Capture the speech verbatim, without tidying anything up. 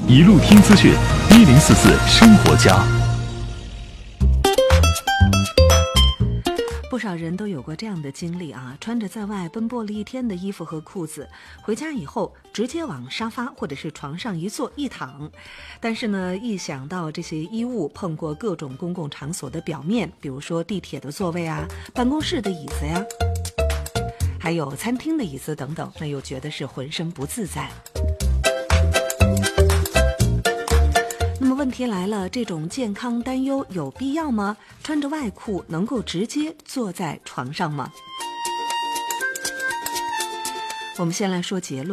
一路听资讯，一零四四生活家。 不少人都有过这样的经历啊，穿着在外奔波了一天的衣服和裤子，回家以后直接往沙发或者是床上一坐一躺。但是呢，一想到这些衣物碰过各种公共场所的表面，比如说地铁的座位啊、办公室的椅子呀，还有餐厅的椅子等等，那又觉得是浑身不自在。那么问题来了，这种健康担忧有必要吗？穿着外裤能够直接坐在床上吗？我们先来说结论。